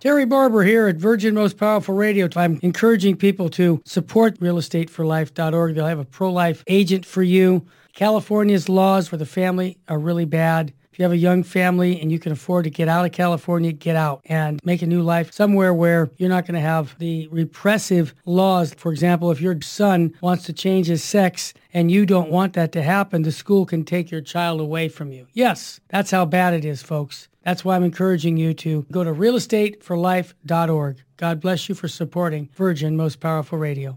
Terry Barber here at Virgin Most Powerful Radio. I'm encouraging people to support realestateforlife.org. They'll have a pro-life agent for you. California's laws for the family are really bad. If you have a young family and you can afford to get out of California, get out and make a new life somewhere where you're not going to have the repressive laws. For example, if your son wants to change his sex and you don't want that to happen, the school can take your child away from you. Yes, that's how bad it is, folks. That's why I'm encouraging you to go to realestateforlife.org. God bless you for supporting Virgin Most Powerful Radio.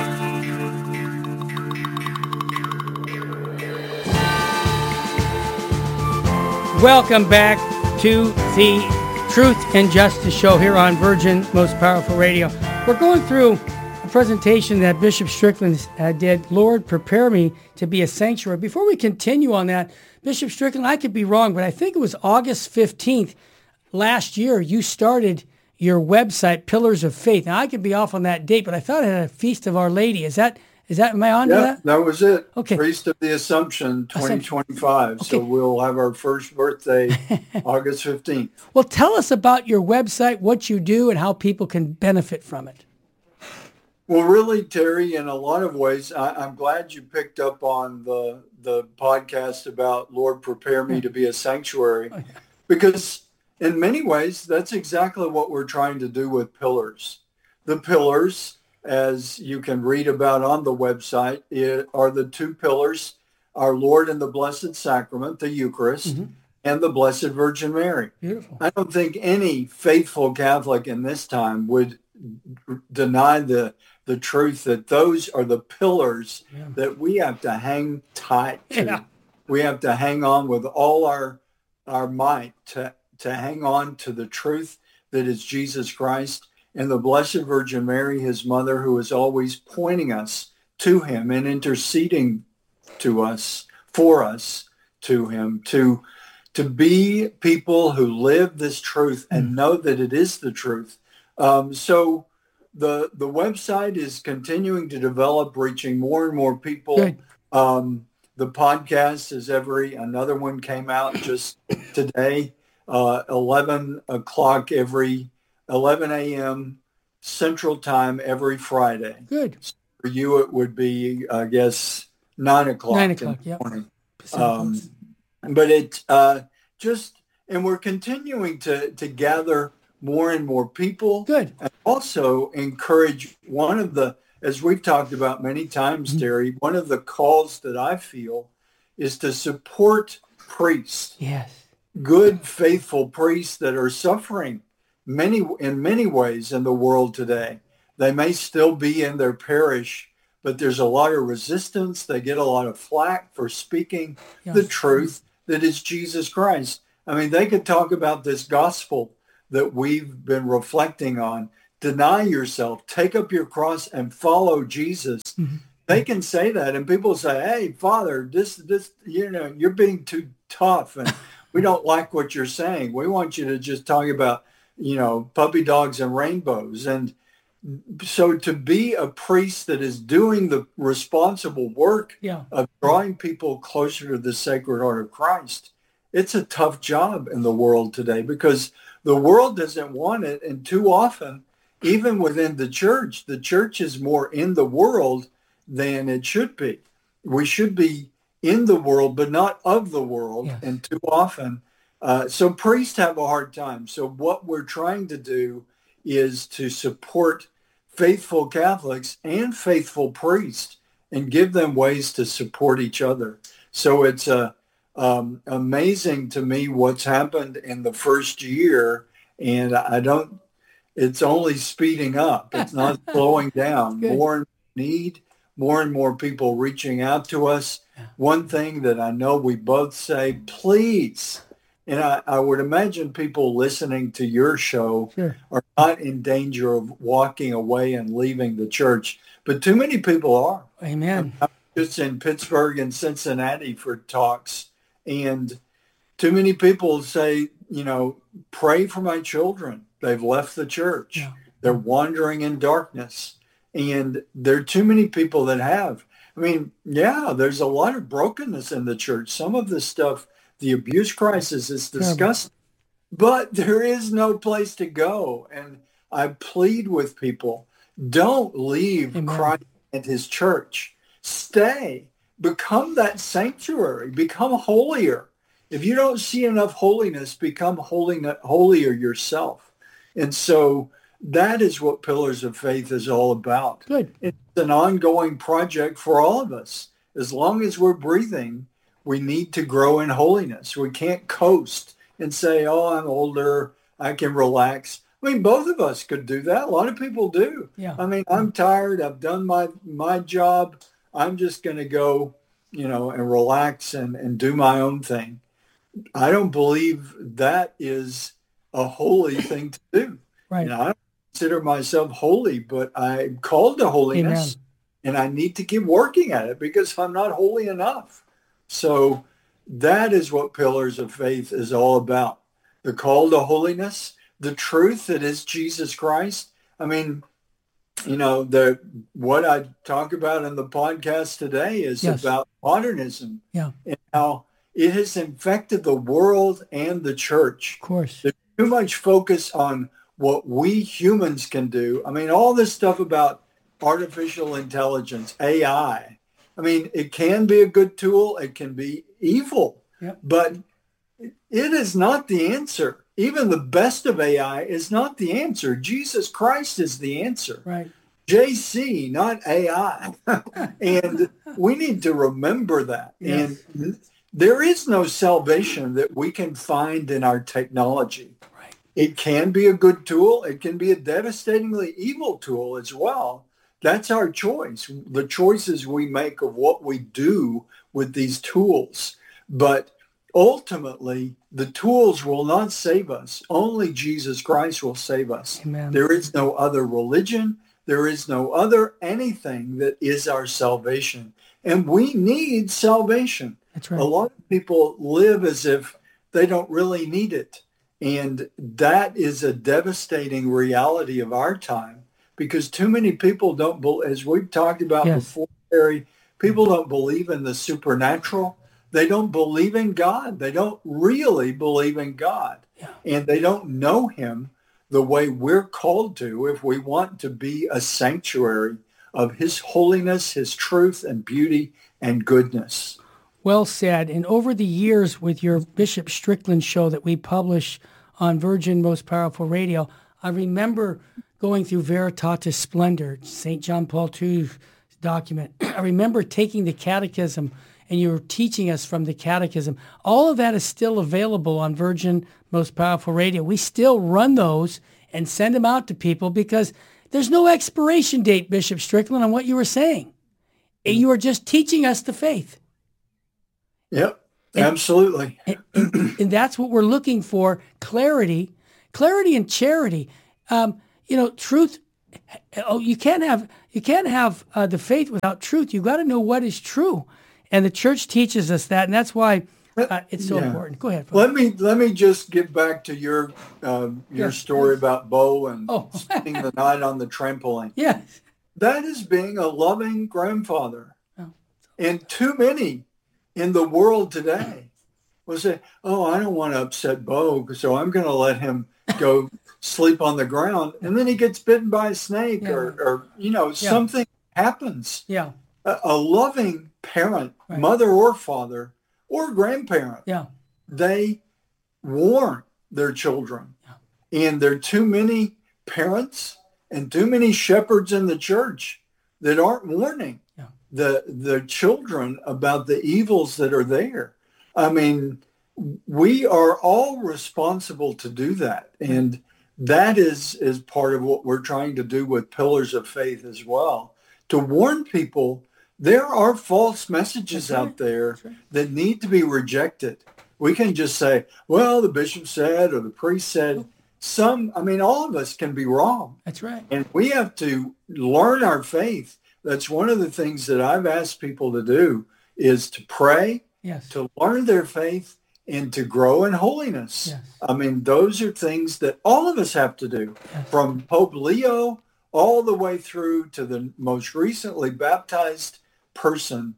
Welcome back to the Truth and Justice Show here on Virgin Most Powerful Radio. We're going through a presentation that Bishop Strickland did, Lord, Prepare Me to Be a Sanctuary. Before we continue on that, Bishop Strickland, I could be wrong, but I think it was August 15th last year you started your website, Pillars of Faith. Now, I could be off on that date, but I thought it had a Feast of Our Lady. Is that, am I on to that? That was it. Okay. Feast of the Assumption 2025. Okay. So we'll have our first birthday August 15th. Well, tell us about your website, what you do, and how people can benefit from it. Well, really, Terry, in a lot of ways, I'm glad you picked up on the podcast about Lord, Prepare Me to Be a Sanctuary, because in many ways, that's exactly what we're trying to do with Pillars. The pillars, as you can read about on the website, are the two pillars, our Lord and the Blessed Sacrament, the Eucharist, and the Blessed Virgin Mary. Beautiful. I don't think any faithful Catholic in this time would deny the truth that those are the pillars that we have to hang tight to. Yeah. We have to hang on with all our might to hang on to the truth that is Jesus Christ and the Blessed Virgin Mary, his mother, who is always pointing us to him and interceding to us, for us, to him, to be people who live this truth and know that it is the truth. So the website is continuing to develop, reaching more and more people. Good. The podcast is another one came out just today, 11 a.m. Central Time every Friday. Good. So for you, it would be, I guess, 9 o'clock. 9 o'clock, in the morning. But it and we're continuing to gather more and more people. Good. And also encourage as we've talked about many times, Terry, one of the calls that I feel is to support priests. Yes. Good, faithful priests that are suffering in many ways in the world today. They may still be in their parish, but there's a lot of resistance. They get a lot of flack for speaking the truth that is Jesus Christ. I mean, they could talk about this gospel that we've been reflecting on. Deny yourself, take up your cross and follow Jesus. Mm-hmm. They can say that and people say, hey, Father, this, you're being too tough and we don't like what you're saying. We want you to just talk about, puppy dogs and rainbows. And so to be a priest that is doing the responsible work of drawing people closer to the Sacred Heart of Christ, it's a tough job in the world today because the world doesn't want it. And too often, even within the church is more in the world than it should be. We should be in the world, but not of the world. Yes. And too often, so priests have a hard time. So what we're trying to do is to support faithful Catholics and faithful priests and give them ways to support each other. So it's amazing to me what's happened in the first year, and it's only speeding up. It's not slowing down. More and more people reaching out to us. One thing that I know we both say, please, and I would imagine people listening to your show are not in danger of walking away and leaving the church, but too many people are. Amen. I'm just in Pittsburgh and Cincinnati for talks, and too many people say, pray for my children. They've left the church. Yeah. They're wandering in darkness. And there are too many people that have. I mean, there's a lot of brokenness in the church. Some of this stuff, the abuse crisis is disgusting. but there is no place to go. And I plead with people, don't leave Amen. Christ and his church. Stay. Become that sanctuary. Become holier. If you don't see enough holiness, become holier yourself. And so that is what Pillars of Faith is all about. Good. It's an ongoing project for all of us. As long as we're breathing, we need to grow in holiness. We can't coast and say, oh, I'm older, I can relax. I mean, both of us could do that. A lot of people do. Yeah. I mean, I'm tired. I've done my job. I'm just going to go, and relax and do my own thing. I don't believe that is a holy thing to do. Right. I don't consider myself holy, but I'm called to holiness. Amen. And I need to keep working at it because I'm not holy enough. So that is what Pillars of Faith is all about. The call to holiness, the truth that is Jesus Christ. I mean, what I talk about in the podcast today is about modernism and how it has infected the world and the church. Of course. There's too much focus on what we humans can do. I mean, all this stuff about artificial intelligence, AI. I mean, it can be a good tool. It can be evil, but it is not the answer. Even the best of AI is not the answer. Jesus Christ is the answer. Right. JC, not AI. And we need to remember that. Yes. And there is no salvation that we can find in our technology. Right. It can be a good tool. It can be a devastatingly evil tool as well. That's our choice, the choices we make of what we do with these tools. But ultimately, the tools will not save us. Only Jesus Christ will save us. Amen. There is no other religion. There is no other anything that is our salvation. And we need salvation. That's right. A lot of people live as if they don't really need it. And that is a devastating reality of our time. Because too many people don't, as we've talked about before, Harry, people don't believe in the supernatural. They don't believe in God. They don't really believe in God. Yeah. And they don't know him the way we're called to if we want to be a sanctuary of his holiness, his truth and beauty and goodness. Well said. And over the years with your Bishop Strickland show that we publish on Virgin Most Powerful Radio, I remember going through Veritatis Splendor, St. John Paul II's document. I remember taking the catechism and you were teaching us from the catechism. All of that is still available on Virgin Most Powerful Radio. We still run those and send them out to people because there's no expiration date, Bishop Strickland, on what you were saying. You were just teaching us the faith. Yep, absolutely. And that's what we're looking for, clarity and charity. Truth. You can't have the faith without truth. You've got to know what is true, and the church teaches us that, and that's why it's so important. Go ahead. Let me just get back to your story about Bo and spending the night on the trampoline. Yes, that is being a loving grandfather, and too many in the world today will say, "Oh, I don't want to upset Bo, so I'm going to let him go." Sleep on the ground, and then he gets bitten by a snake or something happens. Yeah. A loving parent, mother or father or grandparent, they warn their children. And there are too many parents and too many shepherds in the church that aren't warning the children about the evils that are there. I mean, we are all responsible to do that. And that is part of what we're trying to do with Pillars of Faith as well, to warn people there are false messages out there that need to be rejected. We can just say, well, the bishop said or the priest said. All of us can be wrong. That's right. And we have to learn our faith. That's one of the things that I've asked people to do is to pray, to learn their faith, and to grow in holiness. Yes. I mean, those are things that all of us have to do, from Pope Leo all the way through to the most recently baptized person.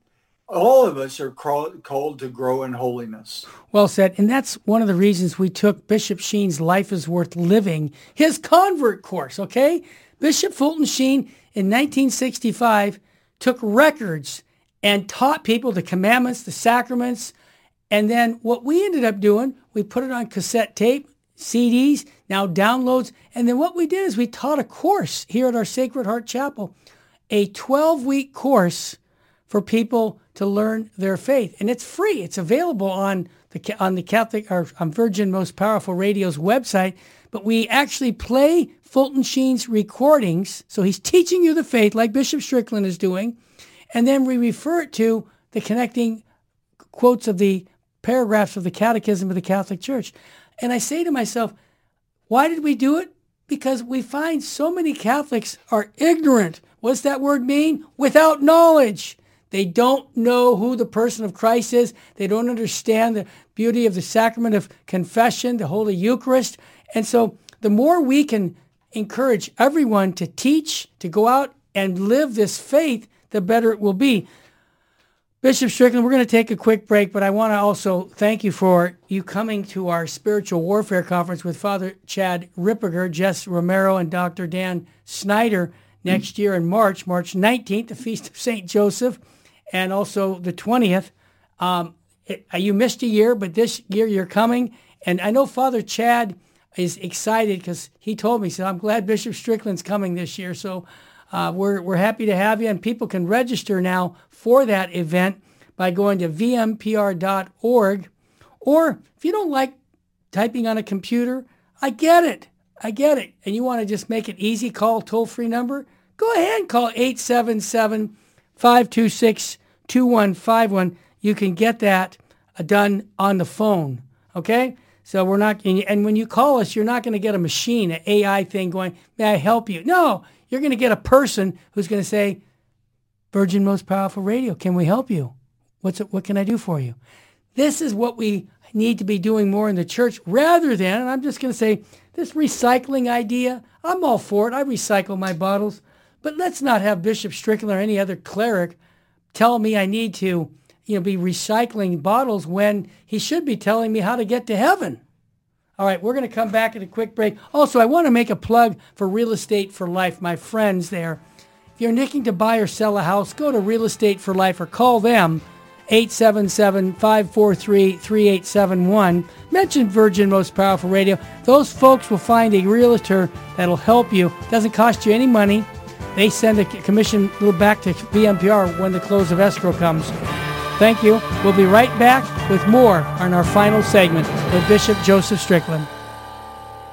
All of us are called to grow in holiness. Well said. And that's one of the reasons we took Bishop Sheen's Life is Worth Living, his convert course, okay? Bishop Fulton Sheen in 1965 took records and taught people the commandments, the sacraments. And then what we ended up doing, we put it on cassette tape, CDs, now downloads. And then what we did is we taught a course here at our Sacred Heart Chapel, a 12-week course for people to learn their faith. And it's free. It's available on the Catholic or on Virgin Most Powerful Radio's website. But we actually play Fulton Sheen's recordings. So he's teaching you the faith like Bishop Strickland is doing. And then we refer it to the connecting quotes of the paragraphs of the Catechism of the Catholic Church. And I say to myself, why did we do it? Because we find so many Catholics are ignorant. What's that word mean? Without knowledge. They don't know who the person of Christ is. They don't understand the beauty of the sacrament of confession, the Holy Eucharist. And so the more we can encourage everyone to teach, to go out and live this faith, the better it will be. Bishop Strickland, we're going to take a quick break, but I want to also thank you for you coming to our Spiritual Warfare Conference with Father Chad Ripperger, Jess Romero, and Dr. Dan Snyder next year in March 19th, the Feast of St. Joseph, and also the 20th. You missed a year, but this year you're coming. And I know Father Chad is excited because he told me, he said, I'm glad Bishop Strickland's coming this year. So we're happy to have you, and people can register now for that event by going to vmpr.org. Or if you don't like typing on a computer, I get it. And you want to just make it easy, call a toll-free number, go ahead and call 877-526-2151. You can get that done on the phone, okay? So we're not, and when you call us, you're not going to get a machine, an AI thing going, may I help you? No, you're going to get a person who's going to say, Virgin Most Powerful Radio, can we help you? What can I do for you? This is what we need to be doing more in the church rather than, and I'm just going to say, this recycling idea, I'm all for it. I recycle my bottles. But let's not have Bishop Strickland or any other cleric tell me I need to be recycling bottles when he should be telling me how to get to heaven. All right, we're going to come back at a quick break. Also, I want to make a plug for Real Estate for Life, my friends there. If you're looking to buy or sell a house, go to Real Estate for Life or call them, 877-543-3871. Mention Virgin Most Powerful Radio. Those folks will find a realtor that'll help you. Doesn't cost you any money. They send a commission back to VMPR when the close of escrow comes. Thank you. We'll be right back with more on our final segment with Bishop Joseph Strickland.